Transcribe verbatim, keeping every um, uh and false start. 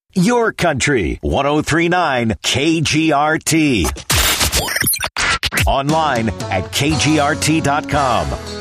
Your country. ten thirty-nine K G R T. Online at K G R T dot com.